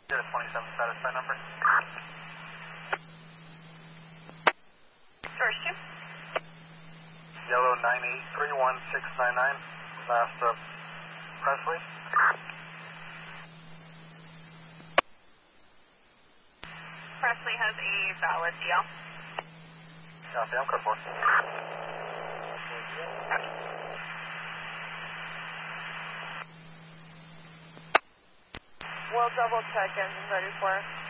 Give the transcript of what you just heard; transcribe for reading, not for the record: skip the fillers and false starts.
Get a 27 satisfied number. Source 2. Yellow 9831699. Last of Presley. Presley has a valid DL. Copy, I'm code 4. We'll double check engine ready for us.